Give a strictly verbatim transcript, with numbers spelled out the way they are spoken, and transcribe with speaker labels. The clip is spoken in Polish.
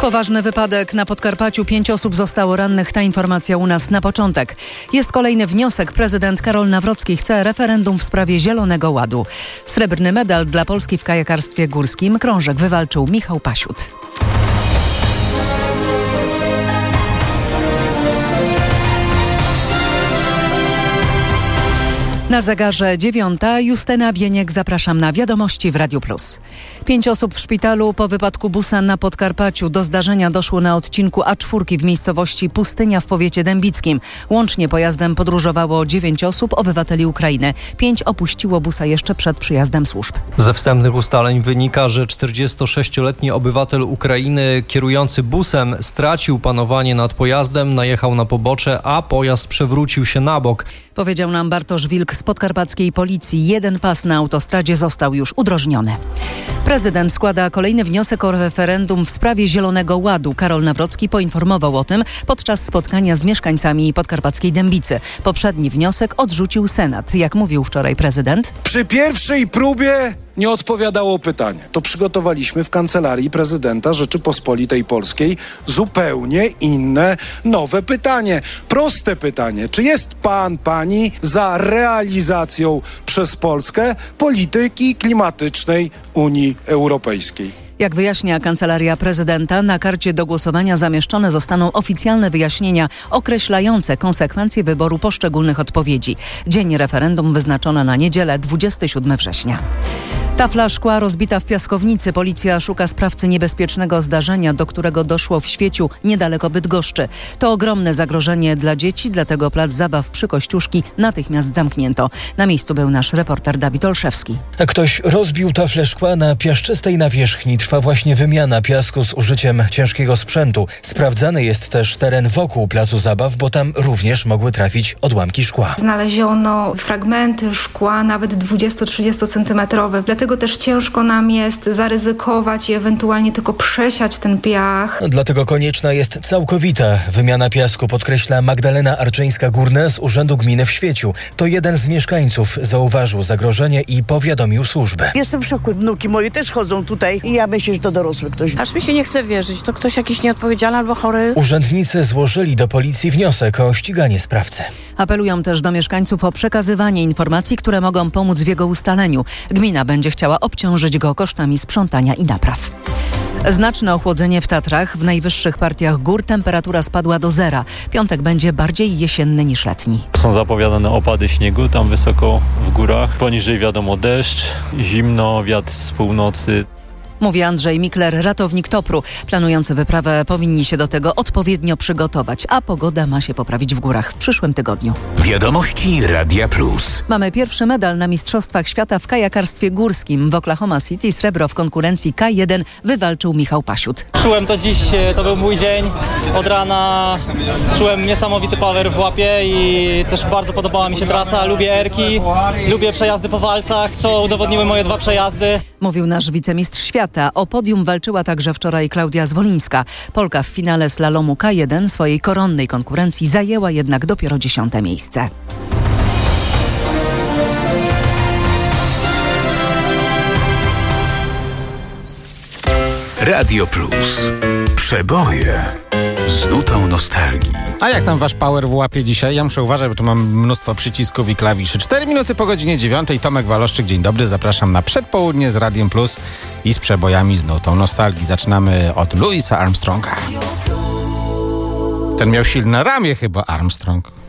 Speaker 1: Poważny wypadek na Podkarpaciu. Pięć osób zostało rannych. Ta informacja u nas na początek. Jest kolejny wniosek. Prezydent Karol Nawrocki chce referendum w sprawie Zielonego Ładu. Srebrny medal dla Polski w kajakarstwie górskim. Krążek wywalczył Michał Pasiut. Na zegarze dziewiąta. Justyna Bieniek, zapraszam na wiadomości w Radiu Plus. Pięć osób w szpitalu po wypadku busa na Podkarpaciu. Do zdarzenia doszło na odcinku A cztery w miejscowości Pustynia w powiecie dębickim. Łącznie pojazdem podróżowało dziewięć osób, obywateli Ukrainy. Pięć opuściło busa jeszcze przed przyjazdem służb.
Speaker 2: Ze wstępnych ustaleń wynika, że czterdziestosześcioletni obywatel Ukrainy kierujący busem stracił panowanie nad pojazdem, najechał na pobocze, a pojazd przewrócił się na bok.
Speaker 1: Powiedział nam Bartosz Wilk z podkarpackiej policji. Jeden pas na autostradzie został już udrożniony. Prezydent składa kolejny wniosek o referendum w sprawie Zielonego Ładu. Karol Nawrocki poinformował o tym podczas spotkania z mieszkańcami podkarpackiej Dębicy. Poprzedni wniosek odrzucił Senat. Jak mówił wczoraj prezydent?
Speaker 3: Przy pierwszej próbie nie odpowiadało pytanie. To przygotowaliśmy w Kancelarii Prezydenta Rzeczypospolitej Polskiej zupełnie inne, nowe pytanie. Proste pytanie. Czy jest pan, pani za realizacją przez Polskę polityki klimatycznej Unii Europejskiej?
Speaker 1: Jak wyjaśnia Kancelaria Prezydenta, na karcie do głosowania zamieszczone zostaną oficjalne wyjaśnienia określające konsekwencje wyboru poszczególnych odpowiedzi. Dzień referendum wyznaczono na niedzielę dwudziestego siódmego września. Tafla szkła rozbita w piaskownicy. Policja szuka sprawcy niebezpiecznego zdarzenia, do którego doszło w Świeciu, niedaleko Bydgoszczy. To ogromne zagrożenie dla dzieci, dlatego plac zabaw przy Kościuszki natychmiast zamknięto. Na miejscu był nasz reporter Dawid Olszewski.
Speaker 4: Ktoś rozbił taflę szkła na piaszczystej nawierzchni. Trwa właśnie wymiana piasku z użyciem ciężkiego sprzętu. Sprawdzany jest też teren wokół placu zabaw, bo tam również mogły trafić odłamki szkła.
Speaker 5: Znaleziono fragmenty szkła nawet dwudziesto-trzydziesto centymetrowe. Dlatego też ciężko nam jest zaryzykować i ewentualnie tylko przesiać ten piach.
Speaker 4: Dlatego konieczna jest całkowita wymiana piasku, podkreśla Magdalena Arczyńska-Górna z Urzędu Gminy w Świeciu. To jeden z mieszkańców zauważył zagrożenie i powiadomił służbę.
Speaker 6: Jestem w szoku. Wnuki moje też chodzą tutaj i ja myślę, że to dorosły ktoś.
Speaker 7: Aż mi się nie chce wierzyć. To ktoś jakiś nieodpowiedzialny albo chory.
Speaker 4: Urzędnicy złożyli do policji wniosek o ściganie sprawcy.
Speaker 1: Apelują też do mieszkańców o przekazywanie informacji, które mogą pomóc w jego ustaleniu. Gmina będzie chciała obciążyć go kosztami sprzątania i napraw. Znaczne ochłodzenie w Tatrach. W najwyższych partiach gór temperatura spadła do zera. Piątek będzie bardziej jesienny niż letni.
Speaker 8: Są zapowiadane opady śniegu tam wysoko w górach. Poniżej wiadomo deszcz, zimno, wiatr z północy.
Speaker 1: Mówi Andrzej Mikler, ratownik Topru. Planujący wyprawę powinni się do tego odpowiednio przygotować, a pogoda ma się poprawić w górach w przyszłym tygodniu.
Speaker 9: Wiadomości Radia Plus.
Speaker 1: Mamy pierwszy medal na Mistrzostwach Świata w kajakarstwie górskim. W Oklahoma City srebro w konkurencji K jeden wywalczył Michał Pasiut.
Speaker 10: Czułem to dziś, to był mój dzień. Od rana czułem niesamowity power w łapie i też bardzo podobała mi się trasa. Lubię erki, lubię przejazdy po walcach, co udowodniły moje dwa przejazdy.
Speaker 1: Mówił nasz wicemistrz świata. O podium walczyła także wczoraj Klaudia Zwolińska. Polka w finale slalomu K jeden swojej koronnej konkurencji zajęła jednak dopiero dziesiąte miejsce.
Speaker 9: Radio Plus. Przeboje z nutą nostalgii.
Speaker 11: A jak tam wasz power w łapie dzisiaj? Ja muszę uważać, bo tu mam mnóstwo przycisków i klawiszy. cztery minuty po godzinie dziewiątej. Tomek Waloszczyk, dzień dobry. Zapraszam na przedpołudnie z Radiem Plus i z przebojami z nutą nostalgii. Zaczynamy od Louisa Armstronga. Ten miał silne ramię chyba, Armstrong.